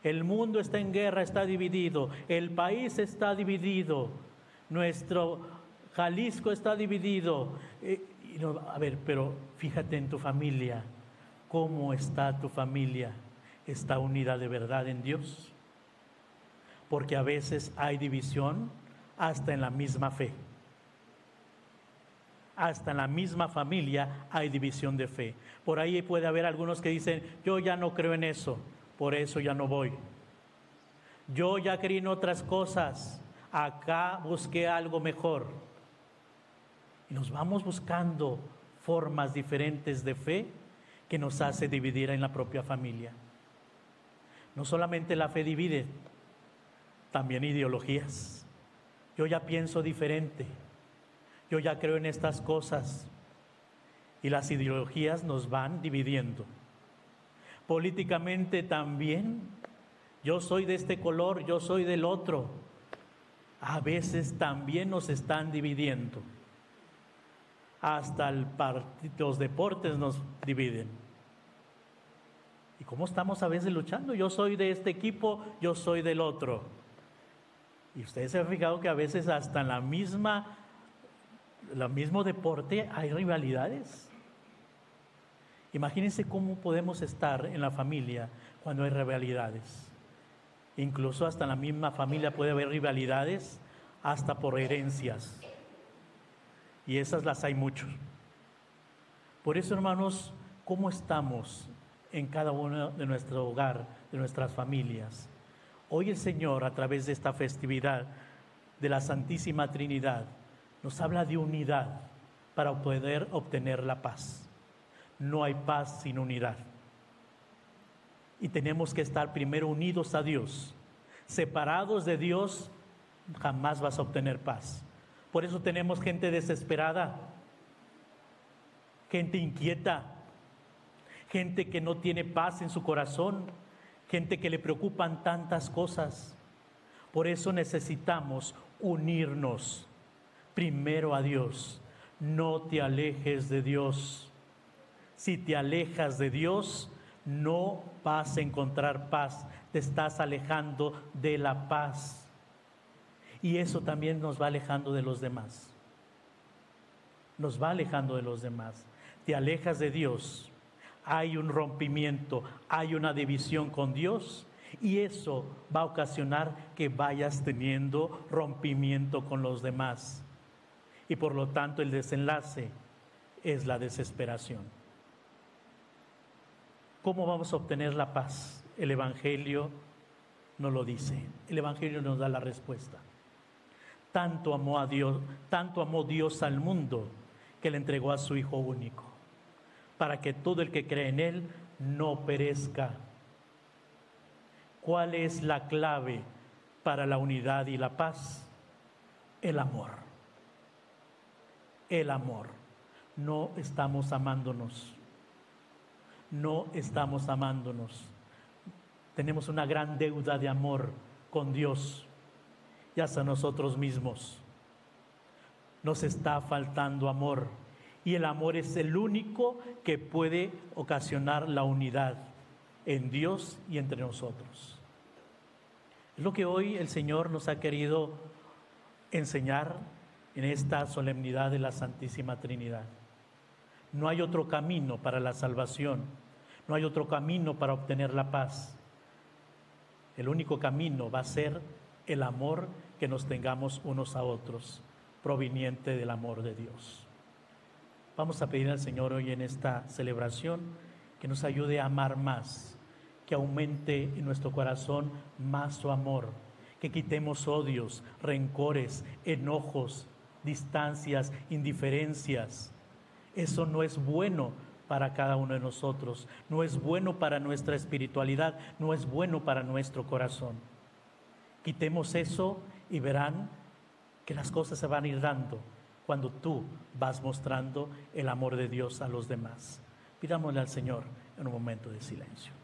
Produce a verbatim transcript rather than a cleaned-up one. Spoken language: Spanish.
El mundo está en guerra, está dividido. El país está dividido. Nuestro Jalisco está dividido. Eh, y no, a ver, pero fíjate en tu familia. ¿Cómo está tu familia? ¿Está unida de verdad en Dios? Porque a veces hay división hasta en la misma fe. Hasta en la misma familia hay división de fe. Por ahí puede haber algunos que dicen, yo ya no creo en eso, por eso ya no voy. Yo ya creí en otras cosas, acá busqué algo mejor. Y nos vamos buscando formas diferentes de fe que nos hace dividir en la propia familia. No solamente la fe divide, también ideologías. Yo ya pienso diferente. Yo ya creo en estas cosas. Y las ideologías nos van dividiendo. Políticamente también. Yo soy de este color, yo soy del otro. A veces también nos están dividiendo. Hasta el part- los deportes nos dividen. ¿Y cómo estamos a veces luchando? Yo soy de este equipo, yo soy del otro. Y ustedes se han fijado que a veces hasta en la misma, el mismo deporte hay rivalidades. Imagínense cómo podemos estar en la familia cuando hay rivalidades. Incluso hasta en la misma familia puede haber rivalidades, hasta por herencias. Y esas las hay muchos. Por eso, hermanos, ¿cómo estamos en cada uno de nuestro hogar, de nuestras familias? Hoy el Señor, a través de esta festividad de la Santísima Trinidad, nos habla de unidad para poder obtener la paz. No hay paz sin unidad. Y tenemos que estar primero unidos a Dios. Separados de Dios, jamás vas a obtener paz. Por eso tenemos gente desesperada, gente inquieta, gente que no tiene paz en su corazón, gente que le preocupan tantas cosas. Por eso necesitamos unirnos primero a Dios. No te alejes de Dios. Si te alejas de Dios, no vas a encontrar paz. Te estás alejando de la paz. Y eso también nos va alejando de los demás. Nos va alejando de los demás. Te alejas de Dios. Hay un rompimiento, hay una división con Dios. Y eso va a ocasionar que vayas teniendo rompimiento con los demás. Y por lo tanto el desenlace es la desesperación. ¿Cómo vamos a obtener la paz? El Evangelio nos lo dice. El Evangelio nos da la respuesta. Tanto amó a Dios, tanto amó Dios al mundo que le entregó a su Hijo único, para que todo el que cree en Él no perezca. ¿Cuál es la clave para la unidad y la paz? El amor. El amor. No estamos amándonos. No estamos amándonos. Tenemos una gran deuda de amor con Dios y hasta nosotros mismos. Nos está faltando amor. Y el amor es el único que puede ocasionar la unidad en Dios y entre nosotros. Es lo que hoy el Señor nos ha querido enseñar en esta solemnidad de la Santísima Trinidad. No hay otro camino para la salvación, no hay otro camino para obtener la paz. El único camino va a ser el amor que nos tengamos unos a otros, proveniente del amor de Dios. Vamos a pedir al Señor hoy en esta celebración que nos ayude a amar más, que aumente en nuestro corazón más su amor, que quitemos odios, rencores, enojos, distancias, indiferencias. Eso no es bueno para cada uno de nosotros, no es bueno para nuestra espiritualidad, no es bueno para nuestro corazón. Quitemos eso y verán que las cosas se van a ir dando cuando tú vas mostrando el amor de Dios a los demás. Pidámosle al Señor en un momento de silencio.